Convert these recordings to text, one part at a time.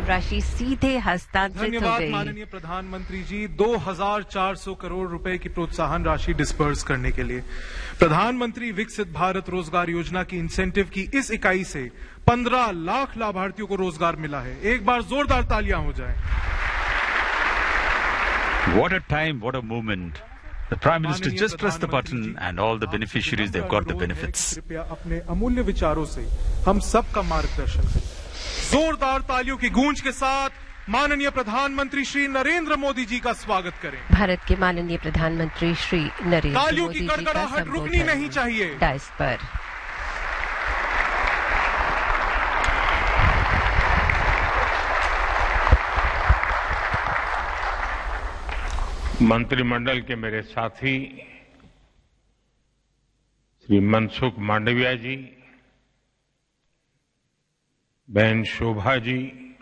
प्रोत्साहन राशि सीधे हस्तांतरित हो धन्यवाद गई। माननीय प्रधानमंत्री जी। 2400 करोड़ रुपए की प्रोत्साहन राशि डिस्पर्स करने के लिए प्रधानमंत्री विकसित भारत रोजगार योजना की इंसेंटिव की इस इकाई से 15 लाख लाभार्थियों को रोजगार मिला है। एक बार जोरदार तालियां हो जाएं। What a time, what a moment. The Prime Minister just pressed the button and all the beneficiaries, they've got the benefits. कृपया अपने अमूल्य विचारों से हम सबका मार्गदर्शन करें। जोरदार तालियों की गूंज के साथ माननीय प्रधानमंत्री श्री नरेंद्र मोदी जी का स्वागत करें। भारत के माननीय प्रधानमंत्री श्री नरेंद्र तालियों मोदी की जी का गड़गड़ाहट रुकनी नहीं चाहिए। डाइस पर मंत्रिमंडल के मेरे साथी श्री मनसुख मांडविया जी, बहन शोभा जी,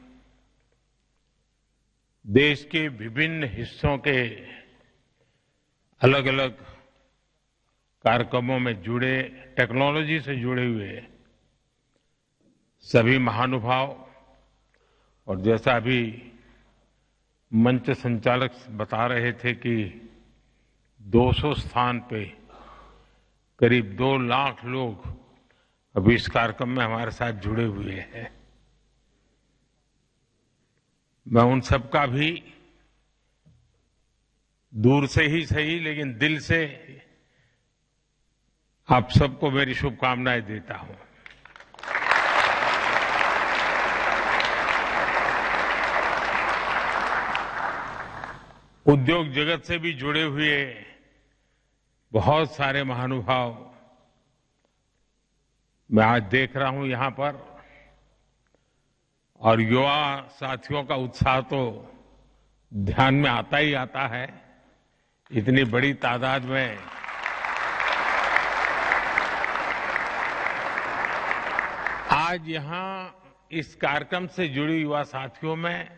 देश के विभिन्न हिस्सों के अलग अलग कार्यक्रमों में जुड़े, टेक्नोलॉजी से जुड़े हुए सभी महानुभाव, और जैसा अभी मंच संचालक बता रहे थे कि 200 स्थान पे करीब 2 लाख लोग अभी इस कार्यक्रम में हमारे साथ जुड़े हुए हैं। मैं उन सबका भी दूर से ही सही लेकिन दिल से आप सबको मेरी शुभकामनाएं देता हूं। उद्योग जगत से भी जुड़े हुए बहुत सारे महानुभाव मैं आज देख रहा हूं यहां पर, और युवा साथियों का उत्साह तो ध्यान में आता ही आता है। इतनी बड़ी तादाद में आज यहां इस कार्यक्रम से जुड़े युवा साथियों में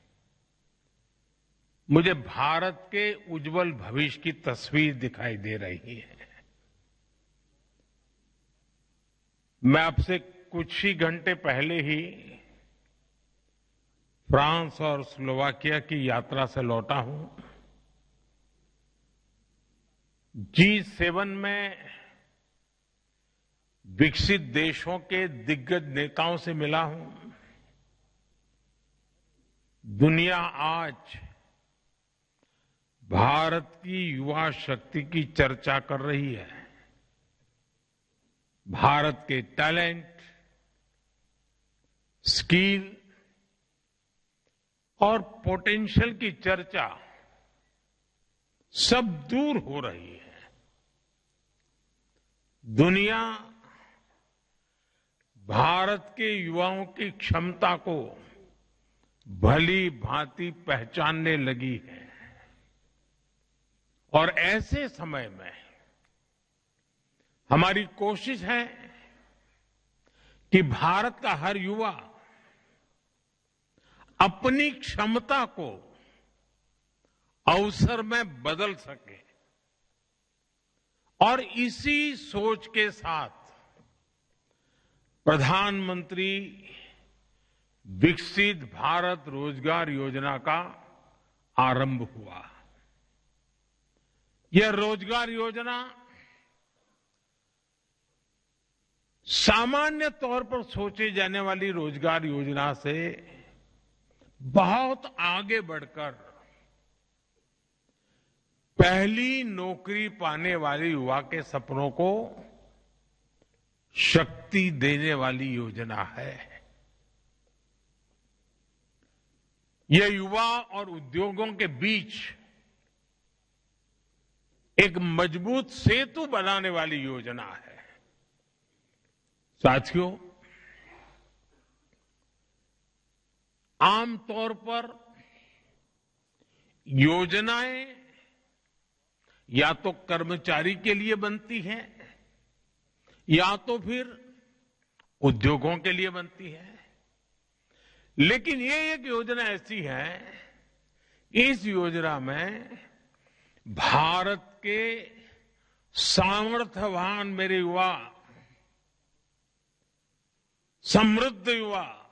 मुझे भारत के उज्जवल भविष्य की तस्वीर दिखाई दे रही है। मैं आपसे कुछ ही घंटे पहले ही फ्रांस और स्लोवाकिया की यात्रा से लौटा हूं। G7 में विकसित देशों के दिग्गज नेताओं से मिला हूं। दुनिया आज भारत की युवा शक्ति की चर्चा कर रही है। भारत के टैलेंट, स्किल और पोटेंशियल की चर्चा सब दूर हो रही है। दुनिया भारत के युवाओं की क्षमता को भली भांति पहचानने लगी है। और ऐसे समय में हमारी कोशिश है कि भारत का हर युवा अपनी क्षमता को अवसर में बदल सके। और इसी सोच के साथ प्रधानमंत्री विकसित भारत रोजगार योजना का आरंभ हुआ। यह रोजगार योजना सामान्य तौर पर सोचे जाने वाली रोजगार योजना से बहुत आगे बढ़कर पहली नौकरी पाने वाले युवा के सपनों को शक्ति देने वाली योजना है। यह युवा और उद्योगों के बीच एक मजबूत सेतु बनाने वाली योजना है। साथियों, आमतौर पर योजनाएं या तो कर्मचारी के लिए बनती हैं या तो फिर उद्योगों के लिए बनती है। लेकिन ये एक योजना ऐसी है, इस योजना में भारत के सामर्थ्यवान मेरे युवा, समृद्ध युवा